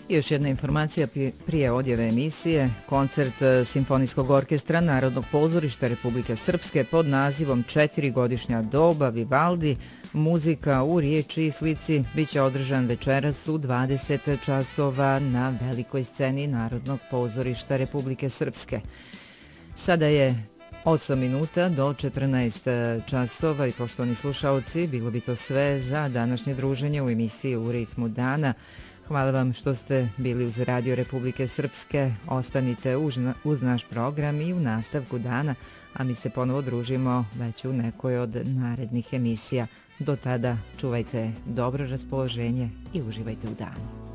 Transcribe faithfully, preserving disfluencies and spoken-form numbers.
Još jedna informacija prije odjave emisije. Koncert Simfonijskog orkestra Narodnog pozorišta Republike Srpske pod nazivom Četiri godišnja doba Vivaldi, muzika u riječi i slici bit će održan večeras u dvadeset časova na velikoj sceni Narodnog pozorišta Republike Srpske. Sada je osam minuta do četrnaest časova i poštovani slušaoci, bilo bi to sve za današnje druženje u emisiji U ritmu dana. Hvala vam što ste bili uz Radio Republike Srpske. Ostanite uz naš program i u nastavku dana, a mi se ponovo družimo već u nekoj od narednih emisija. Do tada čuvajte dobro raspoloženje i uživajte u danu.